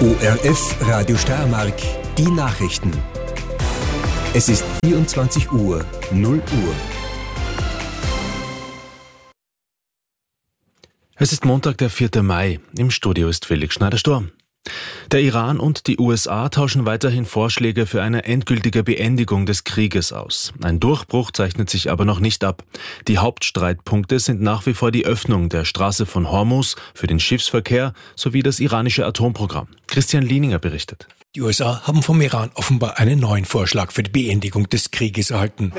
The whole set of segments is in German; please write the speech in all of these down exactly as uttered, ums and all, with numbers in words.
O R F Radio Steiermark, die Nachrichten. Es ist vierundzwanzig Uhr, null Uhr. Es ist Montag, der vierte Mai. Im Studio ist Felix Schneider-Sturm. Der Iran und die U S A tauschen weiterhin Vorschläge für eine endgültige Beendigung des Krieges aus. Ein Durchbruch zeichnet sich aber noch nicht ab. Die Hauptstreitpunkte sind nach wie vor die Öffnung der Straße von Hormuz für den Schiffsverkehr sowie das iranische Atomprogramm. Christian Lieninger berichtet. Die U S A haben vom Iran offenbar einen neuen Vorschlag für die Beendigung des Krieges erhalten.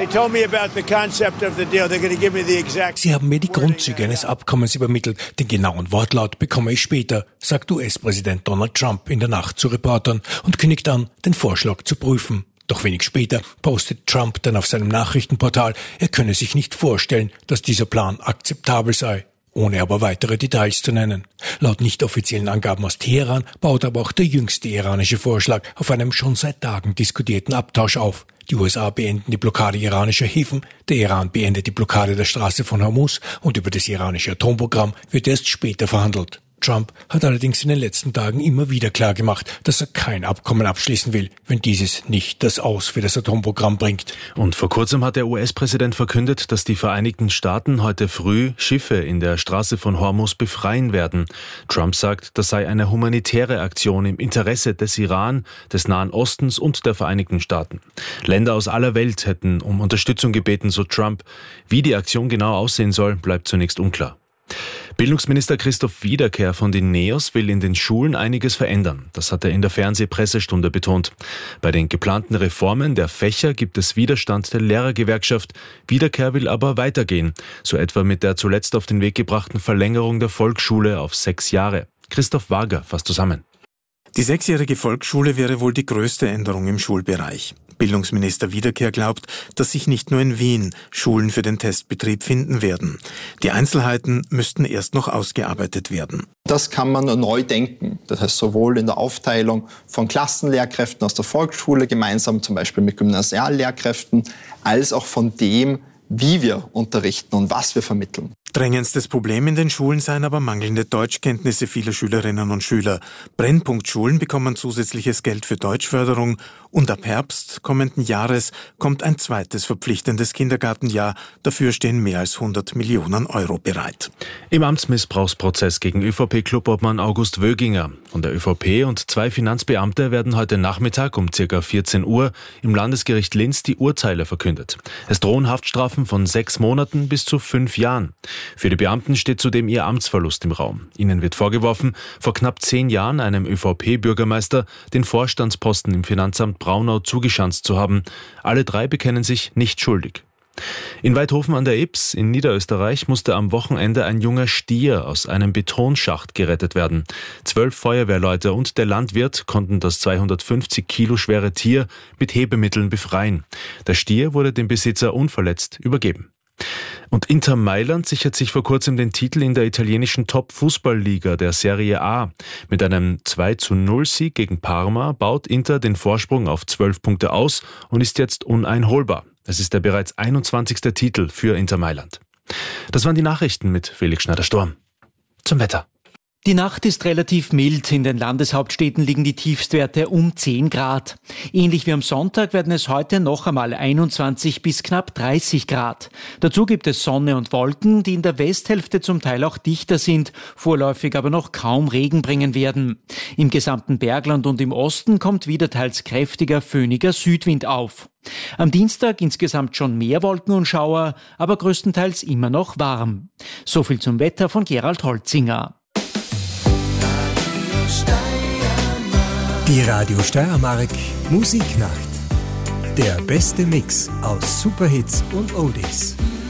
Sie haben mir die Grundzüge eines Abkommens übermittelt. Den genauen Wortlaut bekomme ich später, sagt U S-Präsident Donald Trump in der Nacht zu Reportern und kündigt an, den Vorschlag zu prüfen. Doch wenig später postet Trump dann auf seinem Nachrichtenportal, er könne sich nicht vorstellen, dass dieser Plan akzeptabel sei, ohne aber weitere Details zu nennen. Laut nicht offiziellen Angaben aus Teheran baut aber auch der jüngste iranische Vorschlag auf einem schon seit Tagen diskutierten Abtausch auf. Die U S A beenden die Blockade iranischer Häfen, der Iran beendet die Blockade der Straße von Hormuz und über das iranische Atomprogramm wird erst später verhandelt. Trump hat allerdings in den letzten Tagen immer wieder klargemacht, dass er kein Abkommen abschließen will, wenn dieses nicht das Aus für das Atomprogramm bringt. Und vor kurzem hat der U S-Präsident verkündet, dass die Vereinigten Staaten heute früh Schiffe in der Straße von Hormuz befreien werden. Trump sagt, das sei eine humanitäre Aktion im Interesse des Iran, des Nahen Ostens und der Vereinigten Staaten. Länder aus aller Welt hätten um Unterstützung gebeten, so Trump. Wie die Aktion genau aussehen soll, bleibt zunächst unklar. Bildungsminister Christoph Wiederkehr von den NEOS will in den Schulen einiges verändern. Das hat er in der Fernsehpressestunde betont. Bei den geplanten Reformen der Fächer gibt es Widerstand der Lehrergewerkschaft. Wiederkehr will aber weitergehen, so etwa mit der zuletzt auf den Weg gebrachten Verlängerung der Volksschule auf sechs Jahre. Christoph Wager fasst zusammen. Die sechsjährige Volksschule wäre wohl die größte Änderung im Schulbereich. Bildungsminister Wiederkehr glaubt, dass sich nicht nur in Wien Schulen für den Testbetrieb finden werden. Die Einzelheiten müssten erst noch ausgearbeitet werden. Das kann man neu denken. Das heißt sowohl in der Aufteilung von Klassenlehrkräften aus der Volksschule, gemeinsam zum Beispiel mit Gymnasiallehrkräften, als auch von dem, wie wir unterrichten und was wir vermitteln. Drängendstes Problem in den Schulen seien aber mangelnde Deutschkenntnisse vieler Schülerinnen und Schüler. Brennpunktschulen bekommen zusätzliches Geld für Deutschförderung und ab Herbst kommenden Jahres kommt ein zweites verpflichtendes Kindergartenjahr. Dafür stehen mehr als hundert Millionen Euro bereit. Im Amtsmissbrauchsprozess gegen ÖVP-Clubobmann August Wöginger von der ÖVP und zwei Finanzbeamte werden heute Nachmittag um ca. vierzehn Uhr im Landesgericht Linz die Urteile verkündet. Es drohen Haftstrafen von sechs Monaten bis zu fünf Jahren. Für die Beamten steht zudem ihr Amtsverlust im Raum. Ihnen wird vorgeworfen, vor knapp zehn Jahren einem ÖVP-Bürgermeister den Vorstandsposten im Finanzamt Braunau zugeschanzt zu haben. Alle drei bekennen sich nicht schuldig. In Weidhofen an der Ybbs in Niederösterreich musste am Wochenende ein junger Stier aus einem Betonschacht gerettet werden. Zwölf Feuerwehrleute und der Landwirt konnten das zweihundertfünfzig Kilo schwere Tier mit Hebemitteln befreien. Der Stier wurde dem Besitzer unverletzt übergeben. Und Inter Mailand sichert sich vor kurzem den Titel in der italienischen Top-Fußballliga der Serie A. Mit einem zwei zu null Sieg gegen Parma baut Inter den Vorsprung auf zwölf Punkte aus und ist jetzt uneinholbar. Es ist der bereits einundzwanzigste Titel für Inter Mailand. Das waren die Nachrichten mit Felix Schneider-Sturm. Zum Wetter. Die Nacht ist relativ mild. In den Landeshauptstädten liegen die Tiefstwerte um zehn Grad. Ähnlich wie am Sonntag werden es heute noch einmal einundzwanzig bis knapp dreißig Grad. Dazu gibt es Sonne und Wolken, die in der Westhälfte zum Teil auch dichter sind, vorläufig aber noch kaum Regen bringen werden. Im gesamten Bergland und im Osten kommt wieder teils kräftiger, föhniger Südwind auf. Am Dienstag insgesamt schon mehr Wolken und Schauer, aber größtenteils immer noch warm. So viel zum Wetter von Gerald Holzinger. Die Radio Steiermark Musiknacht. Der beste Mix aus Superhits und Oldies.